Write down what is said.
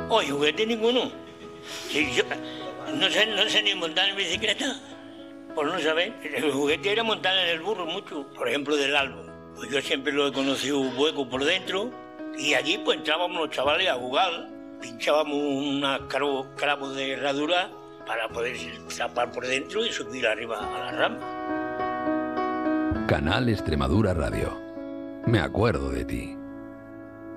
Oye, juguete ninguno. Sí, yo no sé ni montar en bicicleta, por no saber. El juguete era montar en el burro mucho, por ejemplo, del árbol. Pues yo siempre lo he conocido hueco por dentro y allí pues entrábamos los chavales a jugar, pinchábamos unos clavos de herradura para poder zapar por dentro y subir arriba a la rama. Canal Extremadura Radio. Me acuerdo de ti.